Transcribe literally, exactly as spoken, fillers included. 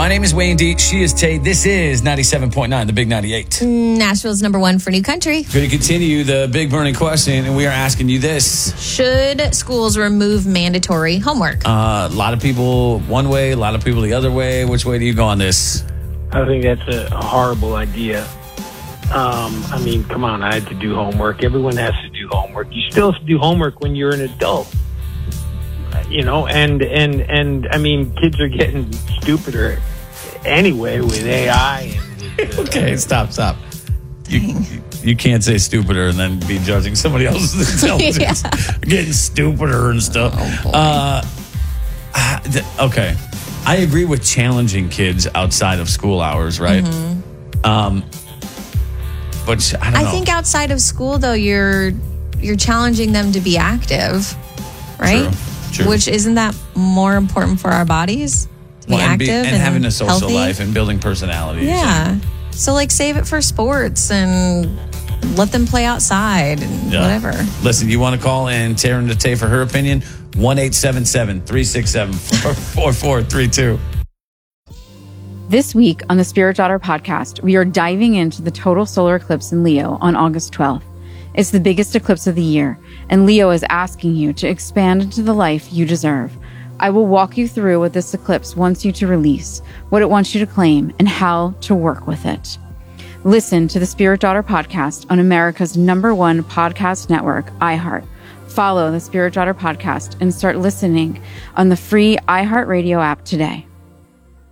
name is Wayne D. She is Tay. This is ninety-seven point nine, the Big ninety-eight. Nashville's number one for new country. Going to continue the big burning question, and we are asking you this. Should schools remove mandatory homework? Uh, a lot of people one way, a lot of people the other way. Which way do you go on this? I think that's a horrible idea. Um, I mean, come on, I had to do homework. Everyone has to do homework. You still have to do homework when you're an adult. You know, and, and, and I mean, kids are getting stupider anyway with A I. And with, uh, okay, stop, stop. You, you can't say stupider and then be judging somebody else's intelligence. Yeah. Getting stupider and stuff. Oh, uh, okay. I agree with challenging kids outside of school hours, right? Mm-hmm. Um, but I don't know. I think outside of school, though, you're you're challenging them to be active, right? True. True. Which isn't that more important for our bodies to be well, and active be, and, and having a social healthy? life and building personalities. Yeah. And, so like save it for sports and let them play outside and yeah. whatever. Listen, you want to call and tear into Tay for her opinion? one eight seven seven, three six seven, four four three two. This week on the Spirit Daughter podcast, we are diving into the total solar eclipse in Leo on August twelfth. It's the biggest eclipse of the year, and Leo is asking you to expand into the life you deserve. I will walk you through what this eclipse wants you to release, what it wants you to claim, and how to work with it. Listen to the Spirit Daughter podcast on America's number one podcast network, iHeart. Follow the Spirit Daughter podcast and start listening on the free iHeartRadio app today.